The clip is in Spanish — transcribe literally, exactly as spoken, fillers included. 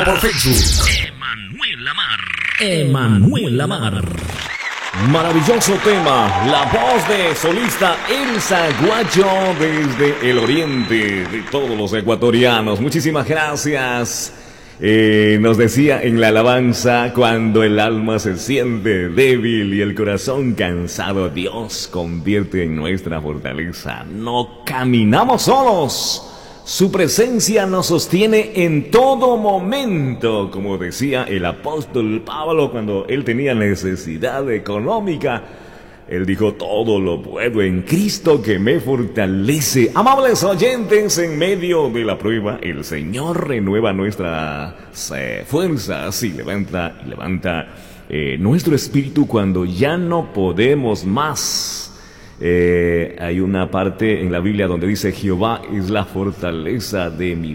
por Facebook. Emanuel Lamar. Emanuel Lamar. Maravilloso tema, la voz de solista Elsa Guacho desde el oriente de todos los ecuatorianos. Muchísimas gracias. Eh, nos decía en la alabanza: cuando el alma se siente débil y el corazón cansado, Dios convierte en nuestra fortaleza. No caminamos solos. Su presencia nos sostiene en todo momento, como decía el apóstol Pablo cuando él tenía necesidad económica. Él dijo: todo lo puedo en Cristo que me fortalece. Amables oyentes, en medio de la prueba, el Señor renueva nuestras eh, fuerzas y levanta, y levanta eh, nuestro espíritu cuando ya no podemos más. Eh, hay una parte en la Biblia donde dice: Jehová es la fortaleza de mi